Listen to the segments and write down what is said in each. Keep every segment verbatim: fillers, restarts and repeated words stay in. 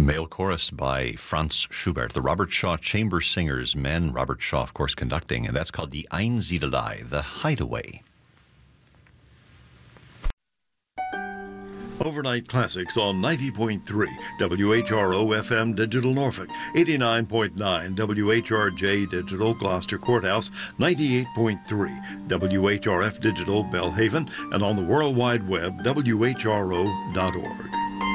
Male chorus by Franz Schubert. The Robert Shaw Chamber Singers, men, Robert Shaw, of course, conducting, and that's called the Einsiedelei, the Hideaway. Overnight Classics on ninety point three W H R O F M Digital Norfolk, eighty-nine point nine W H R J Digital Gloucester Courthouse, ninety-eight point three W H R F Digital Belhaven, and on the World Wide Web, W H R O dot org.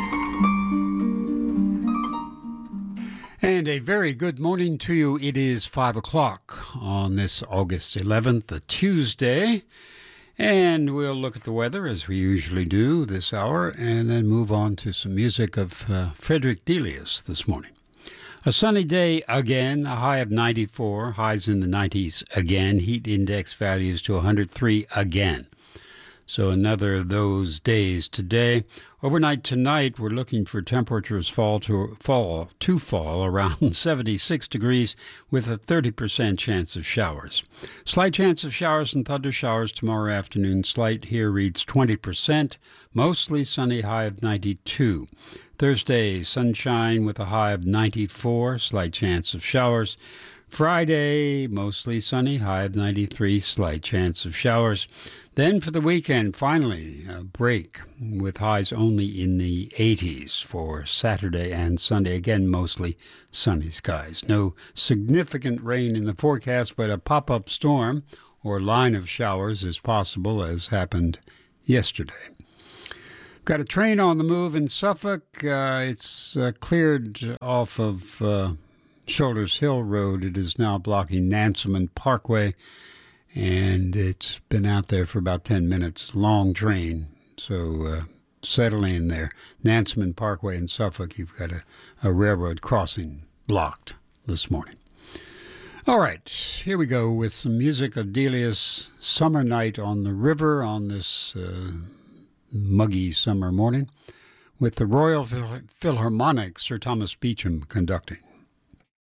And a very good morning to you. It is five o'clock on this August eleventh, a Tuesday. And we'll look at the weather, as we usually do this hour, and then move on to some music of uh, Frederick Delius this morning. A sunny day again, a high of ninety-four, highs in the nineties again, heat index values to one hundred three again. So another of those days today. Overnight tonight, we're looking for temperatures fall to fall to fall around seventy-six degrees with a thirty percent chance of showers. Slight chance of showers and thunder showers tomorrow afternoon. Slight here reads twenty percent. Mostly sunny, high of ninety-two. Thursday, sunshine with a high of ninety-four. Slight chance of showers. Friday, mostly sunny, high of ninety-three. Slight chance of showers. Then for the weekend, finally, a break with highs only in the eighties for Saturday and Sunday. Again, mostly sunny skies. No significant rain in the forecast, but a pop-up storm or line of showers is possible, as happened yesterday. Got a train on the move in Suffolk. Uh, it's uh, cleared off of uh, Shoulders Hill Road. It is now blocking Nansemond Parkway. And it's been out there for about ten minutes. Long train, so uh, settle in there. Nansemond Parkway in Suffolk, you've got a, a railroad crossing blocked this morning. All right, here we go with some music of Delius' Summer Night on the River on this uh, muggy summer morning with the Royal Phil- Philharmonic, Sir Thomas Beecham conducting.